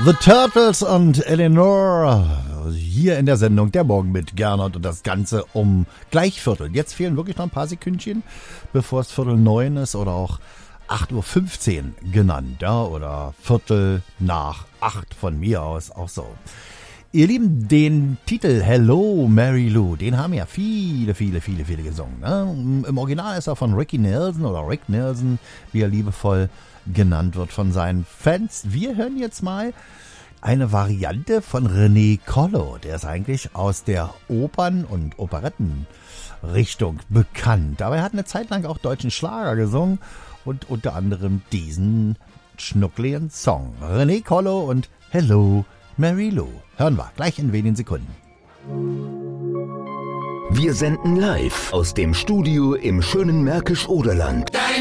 The Turtles und Eleanor hier in der Sendung Der Morgen mit Gernot und das Ganze um gleich Viertel. Jetzt fehlen wirklich noch ein paar Sekündchen, bevor es 8:45 ist oder auch 8:15 Uhr genannt, ja, oder 7:45 von mir aus auch so. Ihr Lieben, den Titel Hello Mary Lou, den haben ja viele gesungen. Ne? Im Original ist er von Ricky Nelson oder Rick Nelson, wie er liebevoll genannt wird von seinen Fans. Wir hören jetzt mal eine Variante von René Collo. Der ist eigentlich aus der Opern- und Operettenrichtung bekannt. Aber er hat eine Zeit lang auch deutschen Schlager gesungen und unter anderem diesen schnuckligen Song. René Collo und Hello Mary Lou. Hören wir gleich in wenigen Sekunden. Wir senden live aus dem Studio im schönen Märkisch-Oderland.